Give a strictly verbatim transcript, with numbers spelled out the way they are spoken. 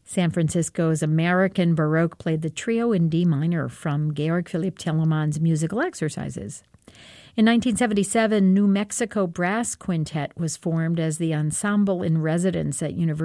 San Francisco's American Baroque played the trio in D minor from Georg Philipp Telemann's musical exercises. In nineteen seventy-seven, New Mexico Brass Quintet was formed as the ensemble in residence at University